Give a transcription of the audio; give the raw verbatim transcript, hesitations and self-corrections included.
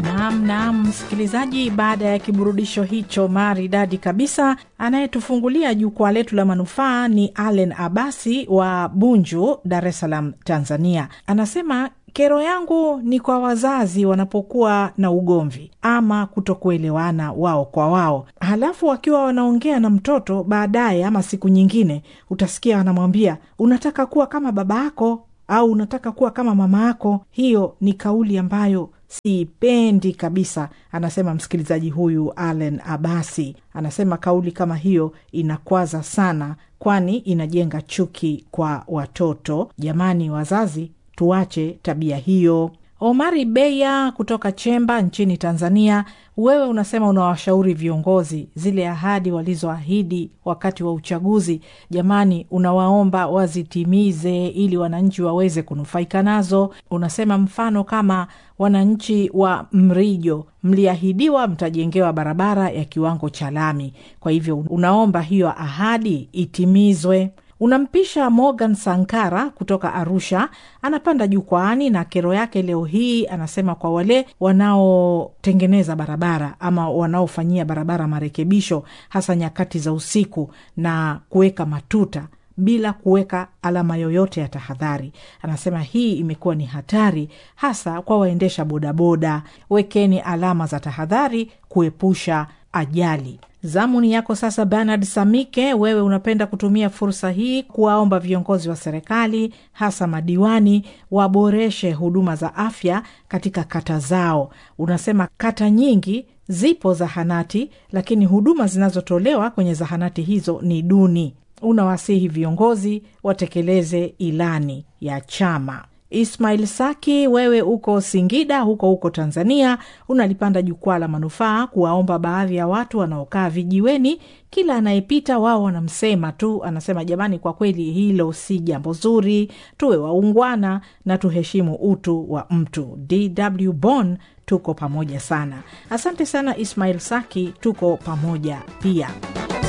Naam, naam, msikilizaji, baada ya kiburudisho hicho maridadi kabisa, anayetufungulia jukwaa letu la manufaa ni Allen Abasi wa Bunju, Dar es Salaam, Tanzania. Anasema, kero yangu ni kwa wazazi wanapokuwa na ugomvi ama kutokuelewana wao kwa wao. Halafu wakiwa wanaongea na mtoto baadaye ama siku nyingine, utasikia anamwambia, unataka kuwa kama baba yako au unataka kuwa kama mama yako. Hiyo ni kauli ambayo sipendi kabisa, anasema msikilizaji huyu Allen Abasi. Anasema kauli kama hiyo inakwaza sana, kwani inajenga chuki kwa watoto. Jamani wazazi, tuache tabia hiyo. Omari Beya kutoka Chemba nchini Tanzania, wewe unasema unawashauri viongozi zile ahadi walizoahidi wakati wa uchaguzi, jamani unawaomba wazitimize ili wananchi waweze kunufaika nazo. Unasema mfano kama wananchi wa Mrijo, mliahidiwa mtajengewa barabara ya kiwango cha lami, kwa hivyo unaomba hiyo ahadi itimizwe. Unampisha Morgan Sankara kutoka Arusha, anapanda jukwaani na kero yake leo hii. Anasema kwa wale wanaotengeneza barabara ama wanaofanyia barabara marekebisho, hasa nyakati za usiku, na kuweka matuta bila kuweka alama yoyote ya tahadhari. Anasema hii imekuwa ni hatari, hasa kwa waendesha bodaboda. Wekeni alama za tahadhari kuepusha ajali. Zamuni yako sasa Bernard Samike, wewe unapenda kutumia fursa hii kuwaomba viongozi wa serikali, hasa madiwani, waboreshe huduma za afya katika kata zao. Unasema kata nyingi zipo zahanati, lakini huduma zinazotolewa kwenye zahanati hizo ni duni. Unawasihi viongozi watekeleze ilani ya chama. Ismail Saki, wewe uko Singida huko huko Tanzania, unalipanda jukwaa la manufaa kuwaomba baadhi ya watu wanaokaa vijiweni, kila anayepita wao wanamsema tu. Anasema jamani, kwa kweli hilo si jambo zuri, tuwe waungwana na tuheshimu utu wa mtu. D W Bonn, tuko pamoja sana. Asante sana Ismail Saki, tuko pamoja pia.